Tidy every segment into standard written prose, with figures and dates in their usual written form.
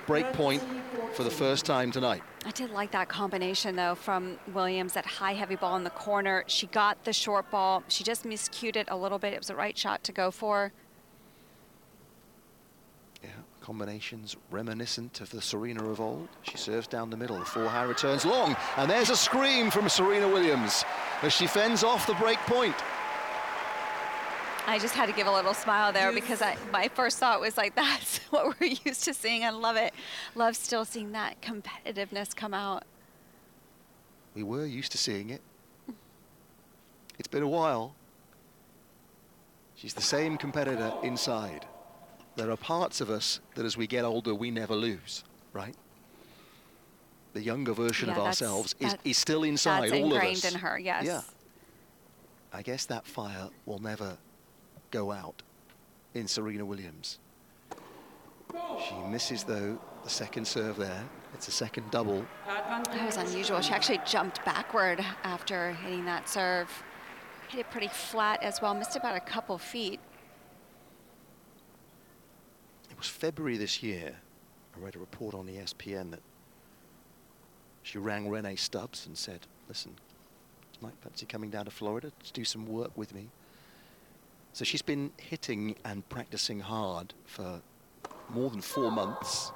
break point for the first time tonight. I did like that combination, though, from Williams, that high, heavy ball in the corner. She got the short ball. She just miscued it a little bit. It was the right shot to go for. Yeah, combinations reminiscent of the Serena of old. She serves down the middle. The forehand returns long, and there's a scream from Serena Williams as she fends off the break point. I just had to give a little smile there because my first thought was like, that's what we're used to seeing. I love it. Love still seeing that competitiveness come out. We were used to seeing it. It's been a while. She's the same competitor inside. There are parts of us that as we get older, we never lose, right? The younger version of ourselves is still inside all of us. That's ingrained in her, yes. Yeah. I guess that fire will never go out in Serena Williams. She misses, though, the second serve there. It's a second double. That was unusual. She actually jumped backward after hitting that serve. Hit it pretty flat as well, missed about a couple feet. It was February this year. I read a report on ESPN that she rang Renee Stubbs and said, listen, might fancy coming down to Florida to do some work with me. So she's been hitting and practicing hard for more than 4 months.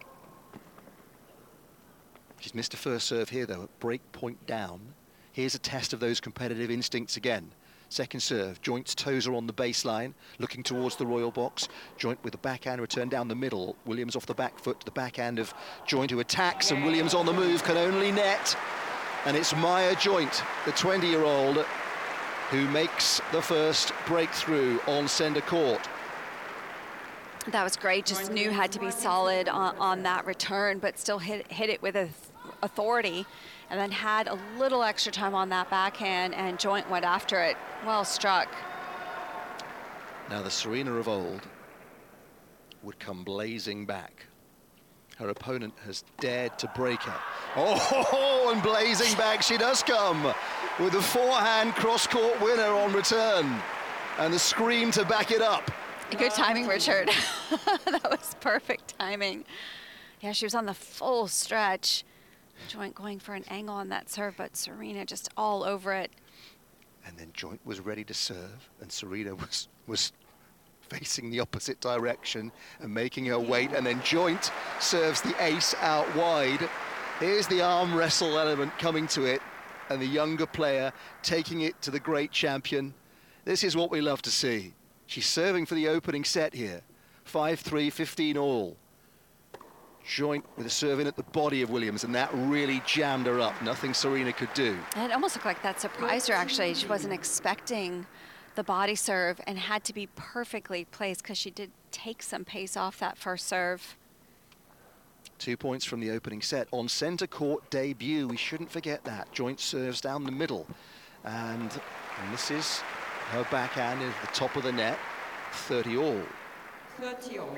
She's missed a first serve here, though, at break point down. Here's a test of those competitive instincts again. Second serve, Joint's toes are on the baseline, looking towards the Royal box. Joint with the backhand return down the middle. Williams off the back foot to the backhand of Joint, who attacks, and Williams on the move can only net. And it's Maya Joint, the 20-year-old, who makes the first breakthrough on center court. That was great. Just knew had to be solid on that return, but still hit it with authority, and then had a little extra time on that backhand, and Joint went after it. Well struck. Now the Serena of old would come blazing back. Her opponent has dared to break her. Oh, and blazing back she does come with a forehand cross-court winner on return, and the scream to back it up. Good timing, Richard. That was perfect timing. Yeah, she was on the full stretch. Joint going for an angle on that serve, but Serena just all over it. And then Joint was ready to serve, and Serena was facing the opposite direction and making her wait, and then Joint serves the ace out wide. Here's the arm wrestle element coming to it, and the younger player taking it to the great champion. This is what we love to see. She's serving for the opening set here. 5-3, 15 all. Joint with a serve in at the body of Williams, and that really jammed her up. Nothing Serena could do. And it almost looked like that surprised her, actually. She wasn't expecting the body serve and had to be perfectly placed because she did take some pace off that first serve. 2 points from the opening set. On center court debut, we shouldn't forget that. Joint serves down the middle, and misses her backhand at the top of the net. 30 all. 30 all.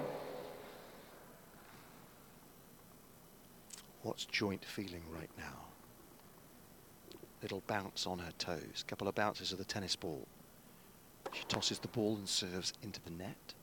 What's Joint feeling right now? Little bounce on her toes, couple of bounces of the tennis ball. She tosses the ball and serves into the net.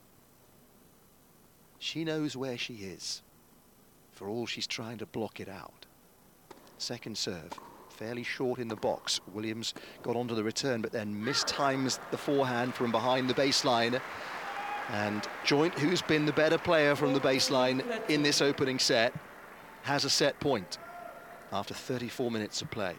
She knows where she is, for all she's trying to block it out. Second serve, fairly short in the box. Williams got onto the return, but then mistimes the forehand from behind the baseline. And Joint, who's been the better player from the baseline in this opening set, has a set point after 34 minutes of play.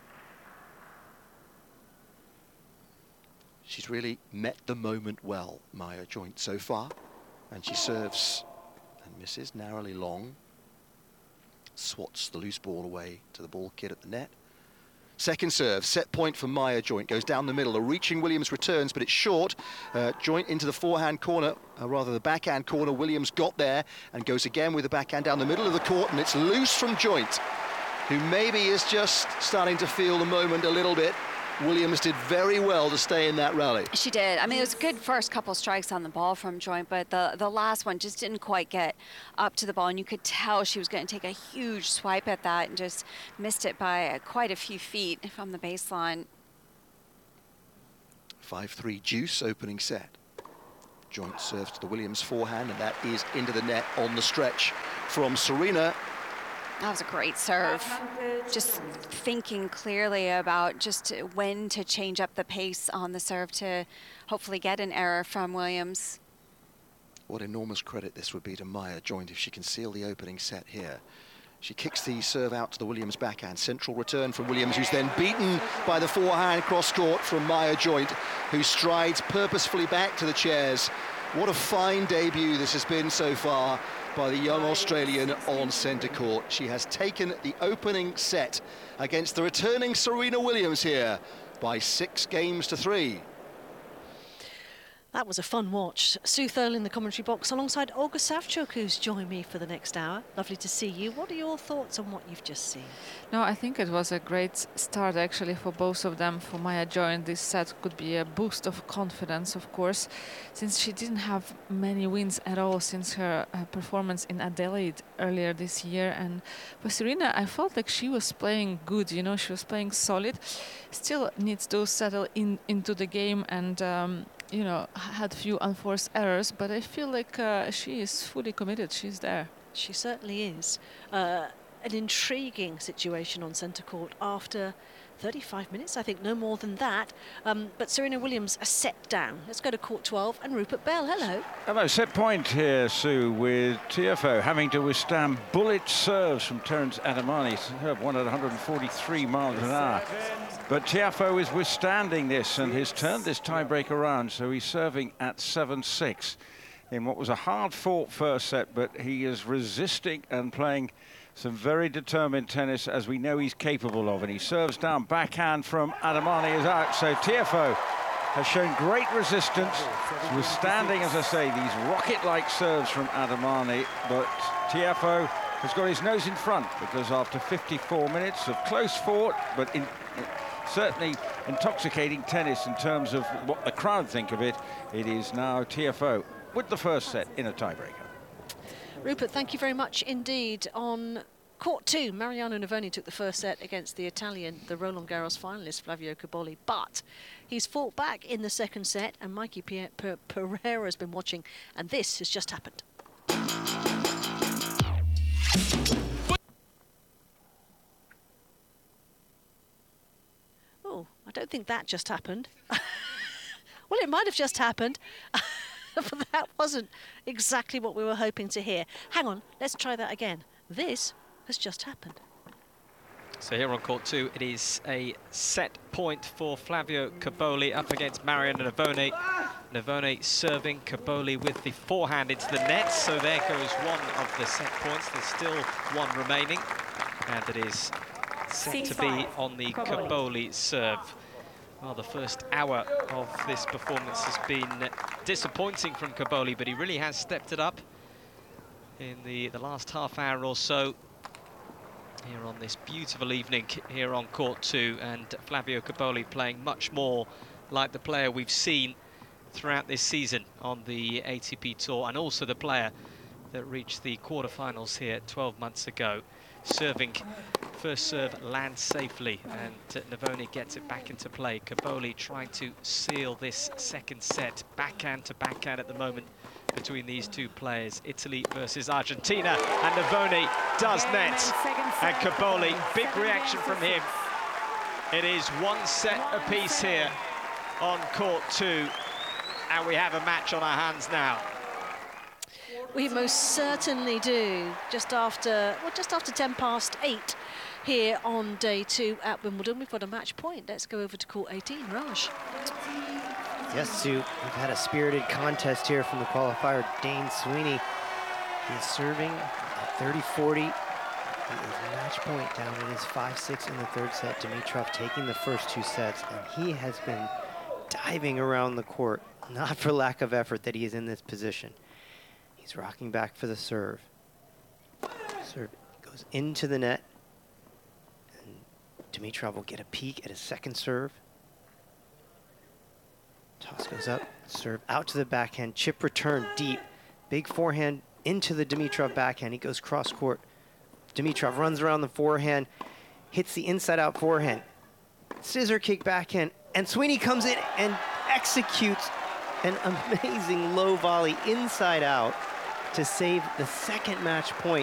She's really met the moment well, Maya Joint, so far. And she serves and misses narrowly long. Swats the loose ball away to the ball kid at the net. Second serve, set point for Maya Joint, goes down the middle. A reaching Williams returns, but it's short. Joint into the forehand corner, rather the backhand corner. Williams got there and goes again with the backhand down the middle of the court, and it's loose from Joint, who maybe is just starting to feel the moment a little bit. Williams did very well to stay in that rally. She did. I mean, it was a good first couple strikes on the ball from Joint, but the last one just didn't quite get up to the ball, and you could tell she was going to take a huge swipe at that and just missed it by quite a few feet from the baseline. 5-3 juice opening set. Joint serves to the Williams forehand, and that is into the net on the stretch from Serena. That was a great serve. Just thinking clearly about just when to change up the pace on the serve to hopefully get an error from Williams. What enormous credit this would be to Maya Joint if she can seal the opening set here. She kicks the serve out to the Williams backhand. Central return from Williams, who's then beaten by the forehand cross-court from Maya Joint, who strides purposefully back to the chairs. What a fine debut this has been so far by the young Australian on centre court. She has taken the opening set against the returning Serena Williams here by 6-3. That was a fun watch. Sue Thurl in the commentary box alongside Olga Savchuk, who's joined me for the next hour. Lovely to see you. What are your thoughts on what you've just seen? No, I think it was a great start actually for both of them. For Maya Joint, this set could be a boost of confidence, of course, since she didn't have many wins at all since her performance in Adelaide earlier this year. And for Serena, I felt like she was playing good, you know, she was playing solid. Still needs to settle into the game and you know, had a few unforced errors, but I feel like she is fully committed. She's there. She certainly is. An intriguing situation on centre court after 35 minutes, I think, no more than that. But Serena Williams a set down. Let's go to court 12 and Rupert Bell. Hello. Hello, set point here, Sue, with Tiafoe having to withstand bullet serves from Terence Adamani. Serve one at 143 miles an hour. But Tiafoe is withstanding this and has turned this tiebreak around, so he's serving at 7-6 in what was a hard-fought first set, but he is resisting and playing some very determined tennis, as we know he's capable of, and he serves down backhand from Adamani is out. So Tiafoe has shown great resistance, withstanding, as I say, these rocket-like serves from Adamani, but Tiafoe has got his nose in front because after 54 minutes of close fought, but certainly intoxicating tennis in terms of what the crowd think of it, it is now Tiafoe with the first set in a tiebreaker. Rupert, thank you very much indeed. On court 2, Mariano Navoni took the first set against the Italian, the Roland Garros finalist, Flavio Cobolli, but he's fought back in the second set, and Mikey Pereira has been watching, and this has just happened. Oh, I don't think that just happened. Well, it might have just happened. But that wasn't exactly what we were hoping to hear. Hang on, let's try that again. This has just happened. So here on court 2, it is a set point for Flavio Cobolli up against Mariano Navoni. Navoni serving Cobolli with the forehand into the net. So there goes one of the set points. There's still one remaining. And it is set to be on the Cobolli serve. Well, the first hour of this performance has been disappointing from Cobolli, but he really has stepped it up in the last half hour or so here on this beautiful evening here on court 2, and Flavio Cobolli playing much more like the player we've seen throughout this season on the ATP Tour, and also the player that reached the quarterfinals here 12 months ago. Serving, first serve lands safely, and Navoni gets it back into play. Cobolli trying to seal this second set, backhand to backhand at the moment between these two players. Italy versus Argentina, and Navoni does net. And Cobolli, big reaction from him. It is one set apiece here on court 2, and we have a match on our hands now. We most certainly do. Just after 10 past 8 here on day 2 at Wimbledon. We've got a match point. Let's go over to court 18. Raj. Yes, Sue, we've had a spirited contest here from the qualifier, Dane Sweeney. He's serving at 30-40. He is match point down. It is 5-6 in the third set. Dimitrov taking the first 2 sets, and he has been diving around the court, not for lack of effort that he is in this position. He's rocking back for the serve. Serve goes into the net. And Dimitrov will get a peek at his second serve. Toss goes up, serve out to the backhand, chip return deep. Big forehand into the Dimitrov backhand. He goes cross court. Dimitrov runs around the forehand, hits the inside out forehand. Scissor kick backhand, and Sweeney comes in and executes an amazing low volley inside out to save the second match point.